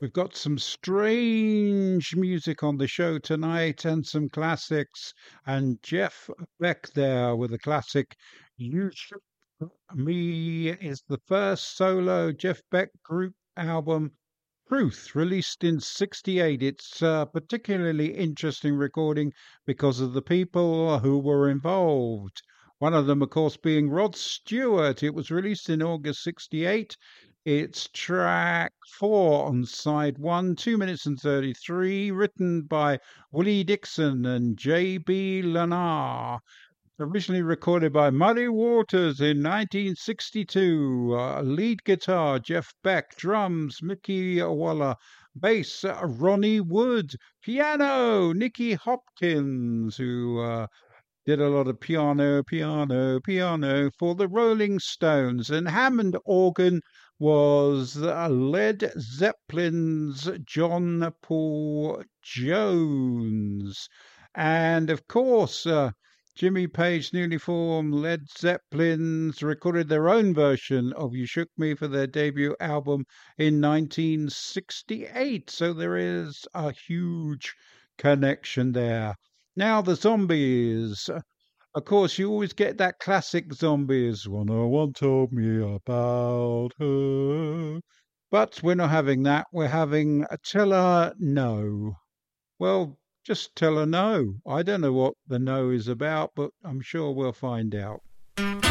We've got some strange music on the show tonight and some classics. And Jeff Beck there with a classic. You Shook Me is the first solo Jeff Beck group album. Truth, released in '68. It's a particularly interesting recording because of the people who were involved. One of them, of course, being Rod Stewart. It was released in August '68. It's track 4 on side 1, 2 minutes and 33, written by Willie Dixon and J.B. Lanar. Originally recorded by Muddy Waters in 1962. Lead guitar, Jeff Beck. Drums, Mickey Waller. Bass, Ronnie Wood. Piano, Nicky Hopkins, who did a lot of piano for the Rolling Stones. And Hammond organ was Led Zeppelin's John Paul Jones. And of course, Jimmy Page, newly formed Led Zeppelins, recorded their own version of You Shook Me for their debut album in 1968. So there is a huge connection there. Now, the Zombies. Of course, you always get that classic Zombies. Well, no one told me about her. But we're not having that. We're having Tell Her No. Well, just tell her no. I don't know what the no is about, but I'm sure we'll find out.